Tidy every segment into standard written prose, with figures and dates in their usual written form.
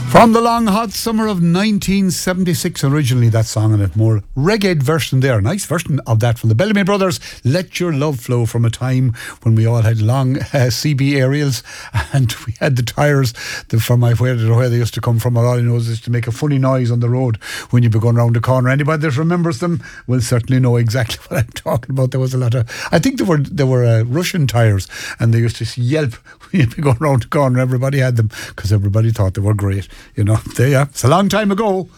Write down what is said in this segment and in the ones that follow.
From the long hot summer of 1976, originally that song, and a more reggae version there. Nice version of that from the Bellamy Brothers. Let Your Love Flow, from a time when we all had long CB aerials and we had the tyres from where they used to come from. All I know is to make a funny noise on the road when you'd be going round the corner. Anybody that remembers them will certainly know exactly what I'm talking about. There was a lot of, I think they were Russian tyres, and they used to yelp when you'd be going round the corner. Everybody had them because everybody thought they were great. You know, it's a long time ago.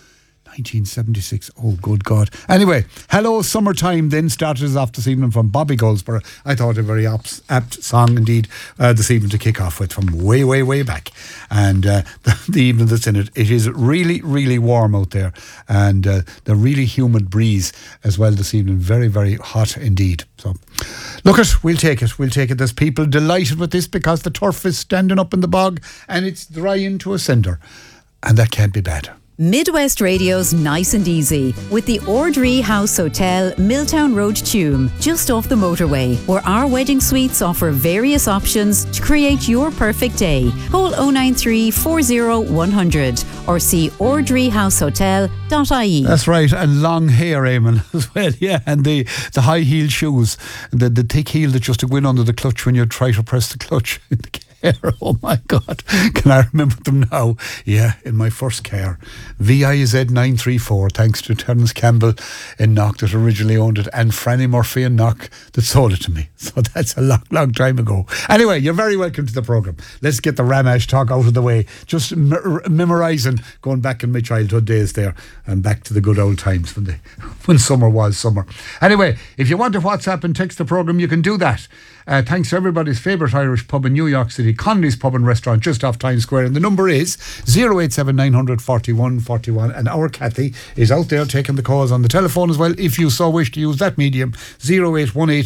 1976. Oh, good God. Anyway, Hello Summertime then started us off this evening from Bobby Goldsborough. I thought a very apt song indeed this evening to kick off with, from way, way, way back. And the evening that's in it, it is really, really warm out there, and the really humid breeze as well this evening. Very, very hot indeed. So look, we'll take it. We'll take it. There's people delighted with this because the turf is standing up in the bog and it's drying to a cinder. And that can't be bad. Midwest Radio's Nice and Easy with the Ordree House Hotel, Milltown Road, Tuam, just off the motorway, where our wedding suites offer various options to create your perfect day. Call 093 40 100 or see ordreehousehotel.ie. That's right, and long hair, Eamon, as well, yeah, and the high heel shoes, the thick heel that just to go in under the clutch when you try to press the clutch in the car. Oh my God, can I remember them now? Yeah, in my first car, VIZ 934, thanks to Terence Campbell in Knock that originally owned it, and Franny Murphy in Knock that sold it to me. So that's a long, long time ago. Anyway, you're very welcome to the programme. Let's get the Ramash talk out of the way. Just memorising, going back in my childhood days there, and back to the good old times when summer was summer. Anyway, if you want to WhatsApp and text the programme, you can do that. Thanks to everybody's favourite Irish pub in New York City, Connolly's Pub and Restaurant, just off Times Square, and the number is 087 900 41 41, and our Kathy is out there taking the calls on the telephone as well, if you so wish to use that medium, 0818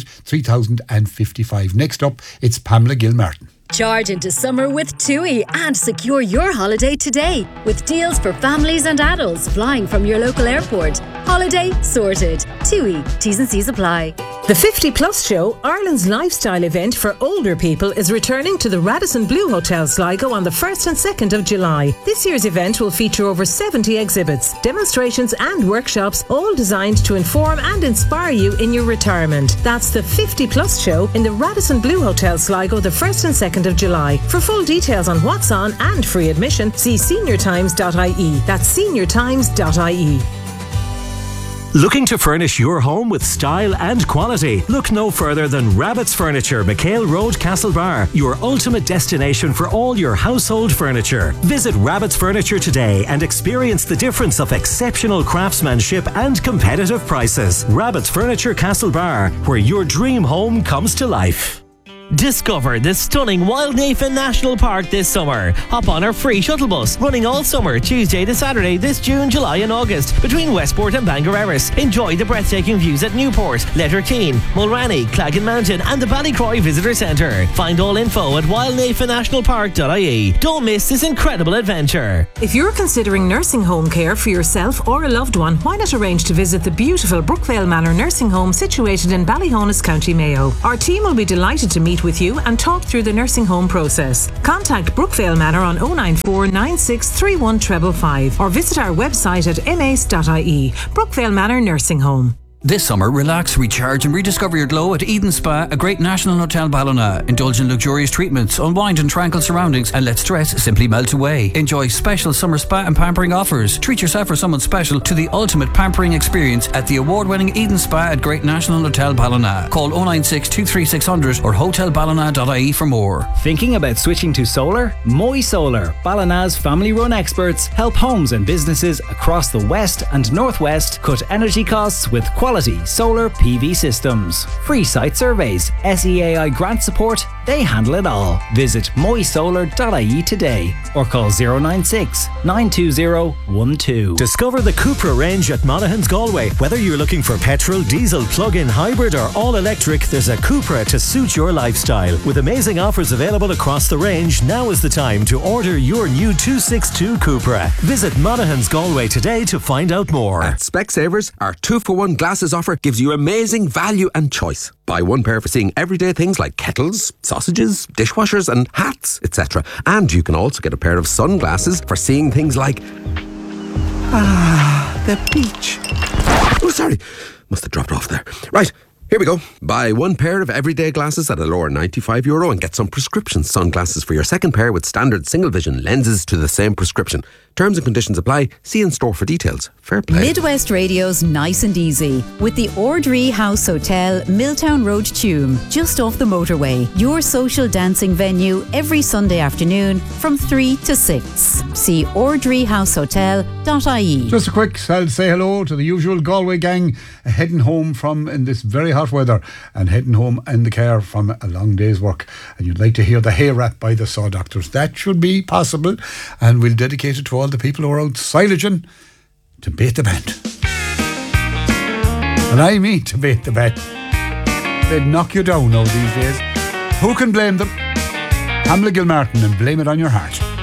3055. Next up, it's Pamela Gilmartin. Charge into summer with TUI and secure your holiday today with deals for families and adults flying from your local airport. Holiday sorted. TUI. T's and C's apply. The 50 Plus Show, Ireland's lifestyle event for older people, is returning to the Radisson Blu Hotel Sligo on the 1st and 2nd of July. This year's event will feature over 70 exhibits, demonstrations and workshops, all designed to inform and inspire you in your retirement. That's the 50 Plus Show in the Radisson Blu Hotel Sligo the 1st and 2nd of July. For full details on what's on and free admission, see seniortimes.ie. That's seniortimes.ie. Looking to furnish your home with style and quality? Look no further than Rabbit's Furniture, McHale Road, Castlebar, your ultimate destination for all your household furniture. Visit Rabbit's Furniture today and experience the difference of exceptional craftsmanship and competitive prices. Rabbit's Furniture, Castlebar, where your dream home comes to life. Discover the stunning Wildnafen National Park this summer. Hop on our free shuttle bus running all summer, Tuesday to Saturday this June, July and August between Westport and Bangor Erris. Enjoy the breathtaking views at Newport, Letterkeene, Mulranny, Claggan Mountain and the Ballycroy Visitor Centre. Find all info at wildnafennationalpark.ie. Don't miss this incredible adventure. If you're considering nursing home care for yourself or a loved one, why not arrange to visit the beautiful Brookvale Manor Nursing Home situated in Ballyhonus, County Mayo. Our team will be delighted to meet with you and talk through the nursing home process. Contact Brookvale Manor on 094 9631 555 or visit our website at mace.ie. Brookvale Manor Nursing Home. This summer, relax, recharge and rediscover your glow at Eden Spa, a great national hotel Ballina. Indulge in luxurious treatments, unwind in tranquil surroundings and let stress simply melt away. Enjoy special summer spa and pampering offers. Treat yourself or someone special to the ultimate pampering experience at the award-winning Eden Spa at Great National Hotel Ballina. Call 096 23600 or hotelballina.ie for more. Thinking about switching to solar? Moy Solar, Ballina's family-run experts, help homes and businesses across the west and northwest cut energy costs with quality solar PV systems. Free site surveys, SEAI grant support, they handle it all. Visit moysolar.ie today or call 096 920 12. Discover the Cupra range at Monaghan's Galway. Whether you're looking for petrol, diesel, plug-in, hybrid or all-electric, there's a Cupra to suit your lifestyle. With amazing offers available across the range, now is the time to order your new 262 Cupra. Visit Monaghan's Galway today to find out more. At Specsavers, our 2-for-1 glasses offer gives you amazing value and choice. Buy one pair for seeing everyday things like kettles, sausages, dishwashers and hats, etc. And you can also get a pair of sunglasses for seeing things like... the beach. Oh, sorry. Must have dropped off there. Right. Here we go. Buy one pair of everyday glasses at a lower €95 and get some prescription sunglasses for your second pair with standard single vision lenses to the same prescription. Terms and conditions apply. See in store for details. Fair play. Midwest Radio's Nice and Easy with the Ordree House Hotel, Milltown Road, Tuam, just off the motorway. Your social dancing venue every Sunday afternoon from 3 to 6. See ordreehousehotel.ie. Just a quick, I'll say hello to the usual Galway gang heading home from in this very hot weather and heading home in the car from a long day's work. And you'd like to hear the hay rap by the Saw Doctors. That should be possible, and we'll dedicate it to all the people who are out silaging to bait the band. And I mean to bait the band. They'd knock you down now these days. Who can blame them? Pamela Gilmartin and Blame It On Your Heart.